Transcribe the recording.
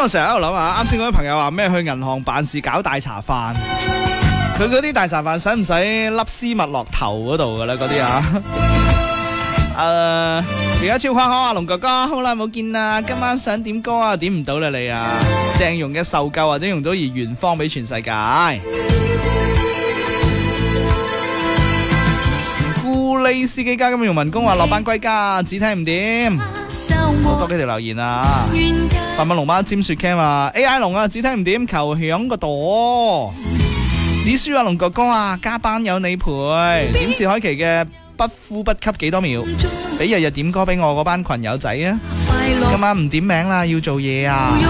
我成日喺度諗啊，啱先嗰位朋友話咩去銀行辦事搞大茶飯，佢嗰啲大茶飯使唔使粒絲襪落頭嗰度噶咧？嗰啲啊，而家超花開啊，龍哥哥好耐冇見啦，今晚想點歌啊，點唔到啦你啊！鄭融嘅受夠或者容祖兒原方俾全世界。顧利司機加金融民工話落班歸家，只聽唔掂。好多幾條留言啊！白馬龍媽尖雪 cam 啊 ，AI 龍啊，只聽唔掂，求響個朵。子書啊，龍哥哥啊，加班有你陪。點是海琪嘅不呼不吸幾多秒？俾日日點歌俾我嗰班群友仔啊！今晚唔點名啦，要做嘢啊！